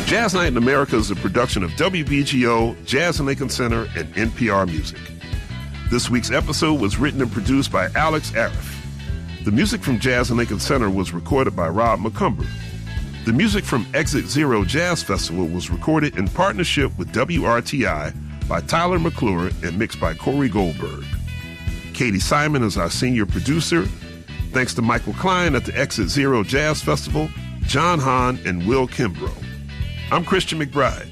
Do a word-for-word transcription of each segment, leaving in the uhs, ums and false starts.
Jazz Night in America is a production of W B G O, Jazz and Lincoln Center, and N P R Music. This week's episode was written and produced by Alex Arif. The music from Jazz and Lincoln Center was recorded by Rob McCumber. The music from Exit Zero Jazz Festival was recorded in partnership with W R T I by Tyler McClure and mixed by Corey Goldberg. Katie Simon is our senior producer. Thanks to Michael Klein at the Exit Zero Jazz Festival, John Hahn, and Will Kimbrough. I'm Christian McBride.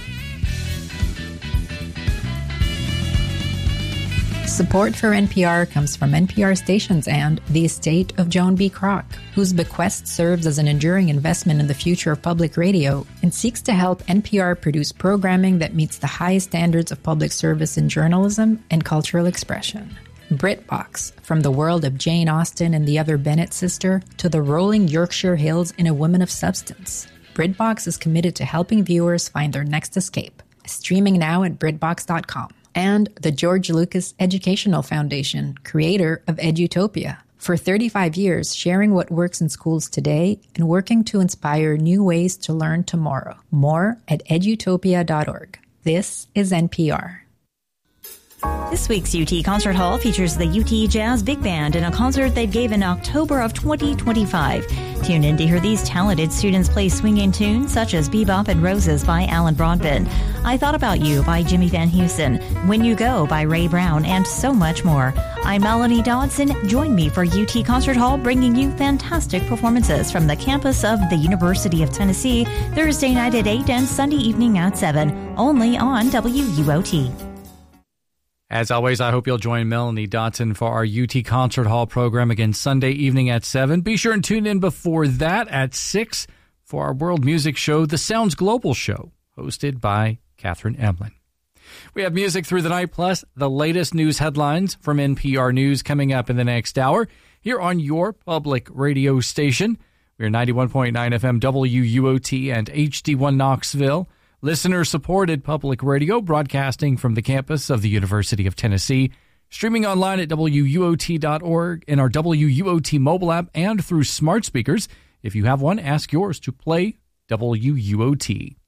Support for N P R comes from N P R stations and the estate of Joan B. Kroc, whose bequest serves as an enduring investment in the future of public radio and seeks to help N P R produce programming that meets the highest standards of public service in journalism and cultural expression. BritBox, from the world of Jane Austen and the other Bennett sister to the rolling Yorkshire hills in A Woman of Substance. BritBox is committed to helping viewers find their next escape. Streaming now at Brit Box dot com. And the George Lucas Educational Foundation, creator of Edutopia. For thirty-five years, sharing what works in schools today and working to inspire new ways to learn tomorrow. More at edutopia dot org. This is N P R. This week's U T Concert Hall features the U T Jazz Big Band in a concert they gave in October of twenty twenty-five. Tune in to hear these talented students play swinging tunes such as Bebop and Roses by Alan Broadbent, I Thought About You by Jimmy Van Heusen, When You Go by Ray Brown, and so much more. I'm Melanie Dodson. Join me for U T Concert Hall, bringing you fantastic performances from the campus of the University of Tennessee, Thursday night at eight and Sunday evening at seven, only on W U O T. As always, I hope you'll join Melanie Dotson for our U T Concert Hall program again Sunday evening at seven. Be sure and tune in before that at six for our world music show, The Sounds Global Show, hosted by Catherine Emlin. We have music through the night, plus the latest news headlines from N P R News coming up in the next hour here on your public radio station. We're ninety-one point nine F M W U O T and H D one Knoxville. Listener-supported public radio broadcasting from the campus of the University of Tennessee, streaming online at W U O T dot org, in our W U O T mobile app, and through smart speakers. If you have one, ask yours to play W U O T.